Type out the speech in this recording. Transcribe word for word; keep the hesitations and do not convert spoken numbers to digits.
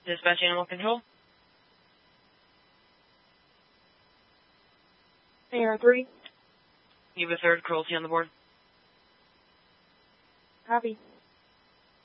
Dispatch Animal Control. A R three. You have a third cruelty on the board. Copy.